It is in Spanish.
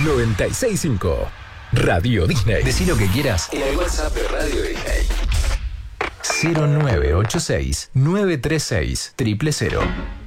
965 Radio Disney. Decí lo que quieras en el WhatsApp de Radio Disney. 0986 936 000.